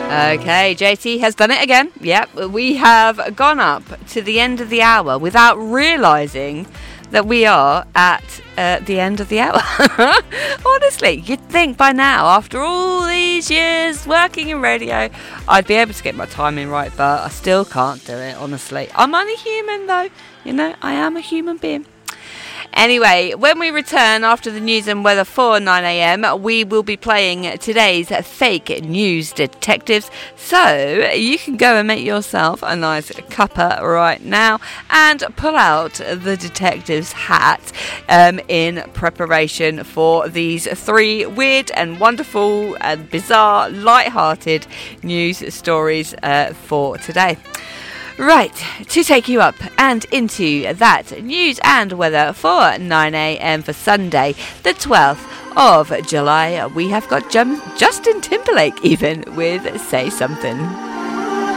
Okay, JT has done it again. Yep, we have gone up to the end of the hour without realising that we are at the end of the hour. Honestly, you'd think by now, after all these years working in radio, I'd be able to get my timing right, but I still can't do it, honestly. I'm only human, though. You know, I am a human being. Anyway, when we return after the news and weather for 9am, we will be playing today's fake news detectives. So you can go and make yourself a nice cuppa right now and pull out the detective's hat in preparation for these 3 weird and wonderful and bizarre, light-hearted news stories for today. Right, to take you up and into that news and weather for 9am for Sunday, the 12th of July, we have got Justin Timberlake even with Say Something.